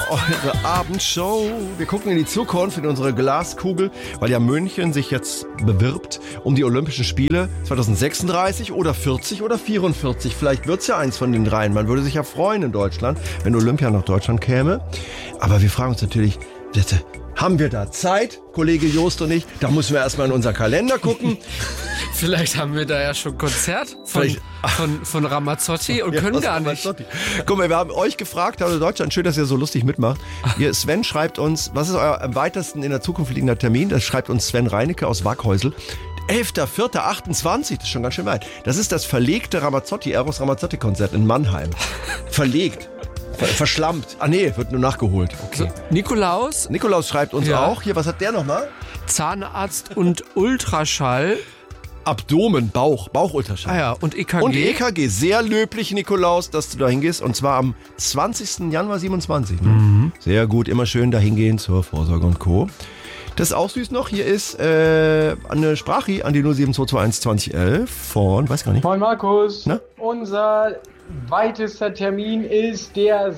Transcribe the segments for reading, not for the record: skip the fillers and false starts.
eure Abendshow. Wir gucken in die Zukunft, in unsere Glaskugel, weil ja München sich jetzt bewirbt um die Olympischen Spiele 2036 oder 40 oder 44. Vielleicht wird's ja eins von den dreien. Man würde sich ja freuen in Deutschland, wenn Olympia nach Deutschland käme. Aber wir fragen uns natürlich, bitte, haben wir da Zeit, Kollege Jost und ich? Da müssen wir erstmal in unseren Kalender gucken. Vielleicht haben wir da ja schon Konzert von Ramazzotti und können gar nicht. Guck mal, wir haben euch gefragt, hallo Deutschland, schön, dass ihr so lustig mitmacht. Hier, Sven schreibt uns, was ist euer am weitesten in der Zukunft liegender Termin? Das schreibt uns Sven Reinecke aus Waghäusel. 11.04.28, das ist schon ganz schön weit. Das ist das verlegte Eros Ramazzotti-Konzert in Mannheim. Verlegt. Verschlammt. Ah nee, wird nur nachgeholt. Okay. So, Nikolaus schreibt uns auch. Hier, was hat der nochmal? Zahnarzt und Ultraschall. Abdomen, Bauchultraschall. Ah ja, und EKG. Und EKG. Sehr löblich, Nikolaus, dass du da hingehst. Und zwar am 20. Januar 27. Ne? Mhm. Sehr gut, immer schön dahin gehen zur Vorsorge und Co. Das ist auch süß noch. Hier ist eine Sprache an die 07221 2011 von, weiß gar nicht. Moin Markus. Na? Unser weitester Termin ist der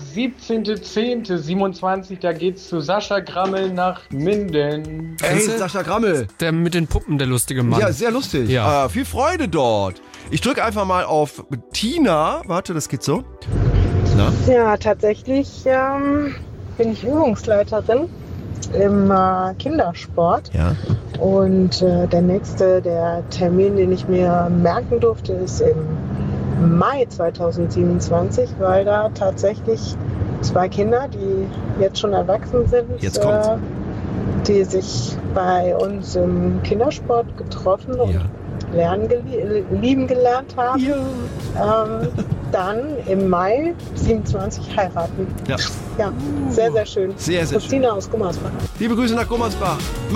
17.10.27. Da geht's zu Sascha Grammel nach Minden. Hey, Sascha Grammel. Der mit den Puppen, der lustige Mann. Ja, sehr lustig. Ja. Viel Freude dort. Ich drücke einfach mal auf Tina. Warte, das geht so. Na? Ja, tatsächlich bin ich Übungsleiterin im Kindersport. Ja. Und der Termin, den ich mir merken durfte, ist im Mai 2027, weil da tatsächlich 2 Kinder, die jetzt schon erwachsen sind, die sich bei uns im Kindersport getroffen und lieben gelernt haben, dann im Mai 27 heiraten. Ja. Ja, sehr, sehr schön. Sehr, sehr Christina schön. aus Gummersbach. Liebe Grüße nach Gummersbach.